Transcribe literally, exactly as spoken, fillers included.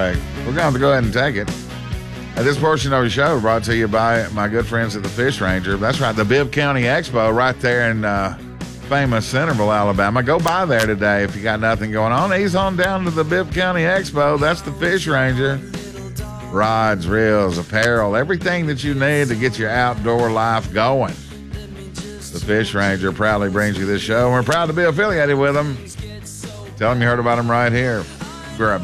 today. We're going to have to go ahead and take it. Uh, this portion of the show brought to you by my good friends at the Fish Ranger. That's right, the Bibb County Expo right there in uh, famous Centerville, Alabama. Go by there today if you got nothing going on. Ease on down to the Bibb County Expo. That's the Fish Ranger. Rods, reels, apparel, everything that you need to get your outdoor life going. The Fish Ranger proudly brings you this show, and we're proud to be affiliated with them. Tell them you heard about them right here. We're right back.